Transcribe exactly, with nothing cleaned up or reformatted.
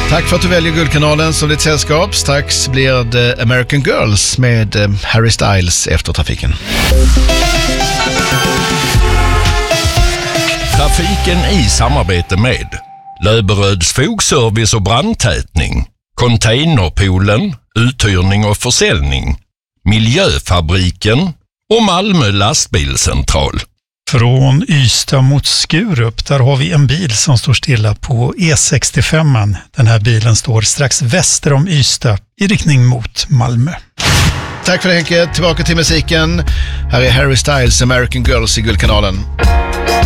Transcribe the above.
Tack för att du väljer Guldkanalen som ditt sällskap. Strax blir det American Girls med Harry Styles efter trafiken. Trafiken i samarbete med Löberöds fogservice och brandtätning, Containerpoolen, uthyrning och försäljning, Miljöfabriken och Malmö lastbilscentral. Från Ystad mot Skurup, där har vi en bil som står stilla på E sextiofem. Den här bilen står strax väster om Ystad i riktning mot Malmö. Tack för det Henke, tillbaka till musiken. Här är Harry Styles American Girls i Guldkanalen.